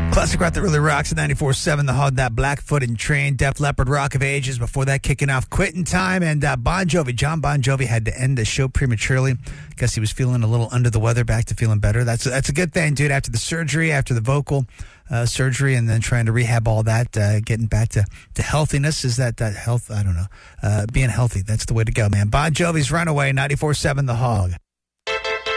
Classic rock that really rocks at 94.7 The Hog, that Blackfoot and Train, Def Leppard, Rock of Ages. Before that, kicking off Quitting Time, and Bon Jovi. John Bon Jovi had to end the show prematurely. Guess he was feeling a little under the weather, back to feeling better. That's a good thing, dude. After the surgery, after the vocal surgery, and then trying to rehab all that, getting back to healthiness. Is that health? I don't know. Being healthy, that's the way to go, man. Bon Jovi's Runaway, 94.7 The Hog.